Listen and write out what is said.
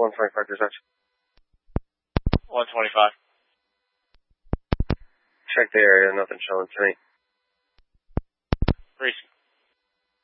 125 dispatch. 125. Check the area, nothing showing to me. Reese.